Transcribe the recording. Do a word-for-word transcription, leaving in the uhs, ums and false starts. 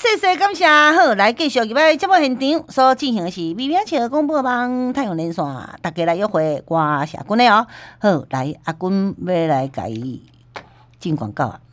谢谢感谢，好，来继续入来节目现场所进行的是微微笑广播网太阳连线，大家来约会我是阿君的哦。好，来阿君要来甲伊进广告啊。